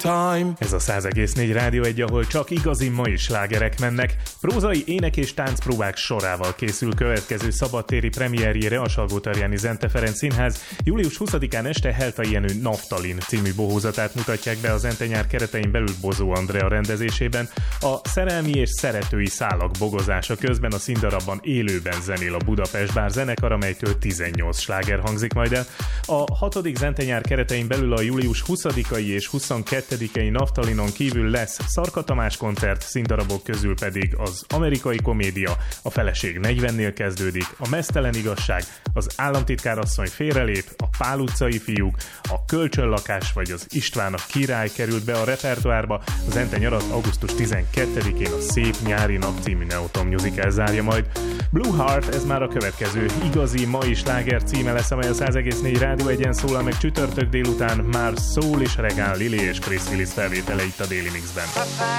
time. Ez a 100,4 Rádió 1, ahol csak igazi mai slágerek mennek. Prózai, ének és táncpróbák sorával készül következő szabadtéri premierjére a Salgótarjáni Zente Ferenc Színház. Július 20-án este Heltai Jenő Naftalin című bohózatát mutatják be a Zente nyár keretein belül Bozó Andrea rendezésében. A szerelmi és szeretői szálak bogozása közben a színdarabban élőben zenél a Budapest Bár zenekar, amelytől 18 sláger hangzik majd el. A 6. Zente nyár keretein belül a július 20-ai és 22-i Naftalinon kívül lesz Szarka Tamás koncert, színdarabok közül pedig az Amerikai Komédia, a Feleség 40-nél kezdődik, a Meztelen igazság, az Államtitkárasszony félrelép, a Pál utcai fiúk, a Kölcsönlakás vagy az István a király került be a repertoárba. A Zente nyarat augusztus 12-én a Szép nyári nap című Neoton musical zárja majd. Blue Heart, ez már a következő igazi mai sláger címe lesz, amely a 100,4 Rádió 1-en szólal meg csütörtök délután, már Soul és Regán Lili és Chris Willis felvétele itt a Daily Mixben.